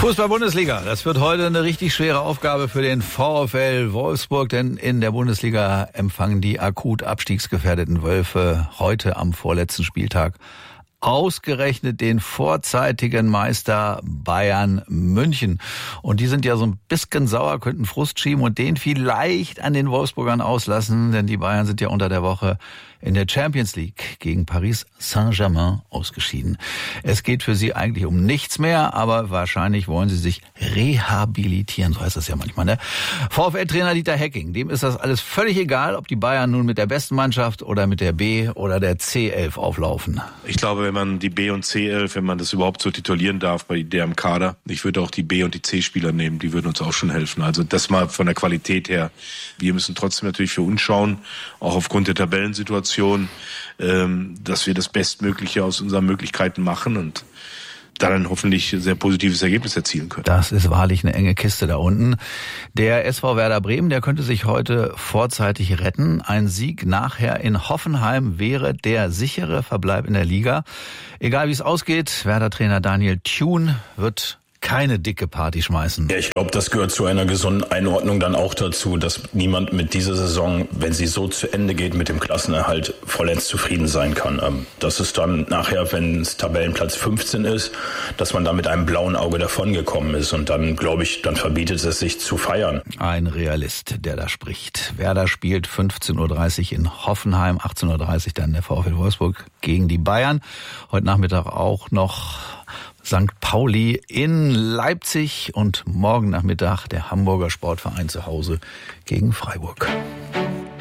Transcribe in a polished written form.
Fußball-Bundesliga, das wird heute eine richtig schwere Aufgabe für den VfL Wolfsburg, denn in der Bundesliga empfangen die akut abstiegsgefährdeten Wölfe heute am vorletzten Spieltag ausgerechnet den vorzeitigen Meister Bayern München. Und die sind ja so ein bisschen sauer, könnten Frust schieben und den vielleicht an den Wolfsburgern auslassen, denn die Bayern sind ja unter der Woche in der Champions League gegen Paris Saint-Germain ausgeschieden. Es geht für sie eigentlich um nichts mehr, aber wahrscheinlich wollen sie sich rehabilitieren, so heißt das ja manchmal, ne? VfL-Trainer Dieter Hecking, dem ist das alles völlig egal, ob die Bayern nun mit der besten Mannschaft oder mit der B- oder der C11 auflaufen. Ich glaube, wenn man die B- und C11, wenn man das überhaupt so titulieren darf bei der im Kader, ich würde auch die B- und die C-Spieler nehmen, die würden uns auch schon helfen. Also das mal von der Qualität her. Wir müssen trotzdem natürlich für uns schauen, auch aufgrund der Tabellensituation, dass wir das Bestmögliche aus unseren Möglichkeiten machen und dann hoffentlich ein sehr positives Ergebnis erzielen können. Das ist wahrlich eine enge Kiste da unten. Der SV Werder Bremen, der könnte sich heute vorzeitig retten. Ein Sieg nachher in Hoffenheim wäre der sichere Verbleib in der Liga. Egal wie es ausgeht, Werder-Trainer Daniel Thun wird keine dicke Party schmeißen. Ja, ich glaube, das gehört zu einer gesunden Einordnung dann auch dazu, dass niemand mit dieser Saison, wenn sie so zu Ende geht mit dem Klassenerhalt, vollends zufrieden sein kann. Das ist dann nachher, wenn es Tabellenplatz 15 ist, dass man da mit einem blauen Auge davongekommen ist und dann, glaube ich, dann verbietet es sich zu feiern. Ein Realist, der da spricht. Werder spielt 15.30 Uhr in Hoffenheim, 18.30 Uhr dann der VfL Wolfsburg gegen die Bayern. Heute Nachmittag auch noch St. Pauli in Leipzig und morgen Nachmittag der Hamburger Sportverein zu Hause gegen Freiburg.